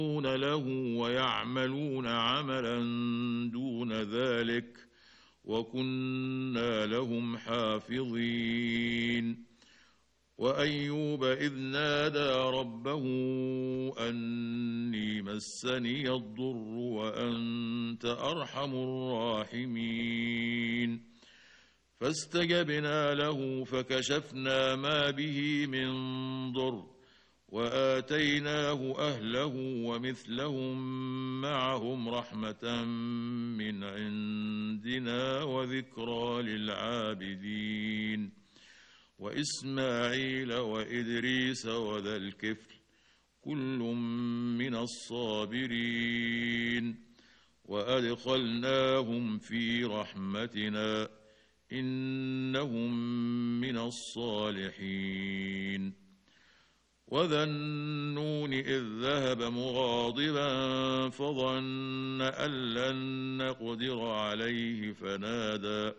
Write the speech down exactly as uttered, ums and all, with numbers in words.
له ويعملون عملا دون ذلك وكنا لهم حافظين. وأيوب إذ نادى ربه أني مسني الضر وأنت أرحم الراحمين فاستجبنا له فكشفنا ما به من ضر وآتيناه أهله ومثلهم معهم رحمة من عندنا وذكرى للعابدين. وإسماعيل وإدريس وذا الكفل كل من الصابرين وأدخلناهم في رحمتنا إنهم من الصالحين. وذا النون إذ ذهب مغاضبا فظن أن لن نقدر عليه فنادى